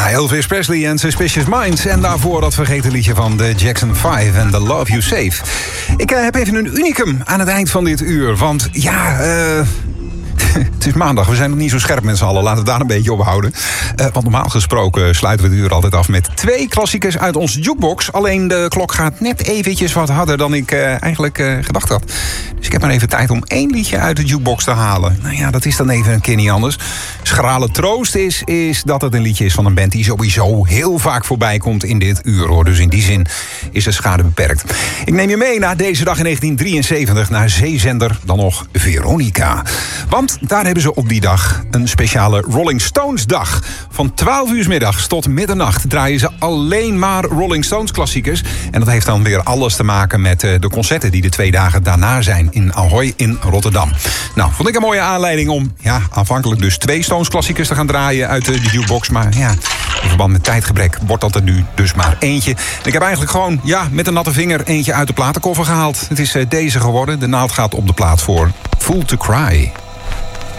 Elvis Presley en Suspicious Minds. En daarvoor dat vergeten liedje van de Jackson 5 en The Love You Save. Ik heb even een unicum aan het eind van dit uur. Want ja, het is maandag, we zijn nog niet zo scherp met z'n allen. Laten we daar een beetje op houden. Want normaal gesproken sluiten we het uur altijd af met 2 klassiekers uit onze jukebox. Alleen de klok gaat net eventjes wat harder dan ik eigenlijk gedacht had. Dus ik heb maar even tijd om 1 liedje uit de jukebox te halen. Nou ja, dat is dan even een keer niet anders. Schrale troost is dat het een liedje is van een band die sowieso heel vaak voorbij komt in dit uur, hoor. Dus in die zin is de schade beperkt. Ik neem je mee naar deze dag in 1973, naar zeezender dan nog Veronica. Want daar hebben ze op die dag een speciale Rolling Stones dag. Van 12 uur 's middags tot middernacht draaien ze alleen maar Rolling Stones klassiekers. En dat heeft dan weer alles te maken met de concerten die de 2 dagen daarna zijn in Ahoy in Rotterdam. Nou, vond ik een mooie aanleiding om aanvankelijk dus 2 Stones klassiekers te gaan draaien uit de jukebox. Maar ja, in verband met tijdgebrek wordt dat er nu dus maar eentje. En ik heb eigenlijk gewoon met een natte vinger eentje uit de platenkoffer gehaald. Het is deze geworden. De naald gaat op de plaat voor Fool to Cry.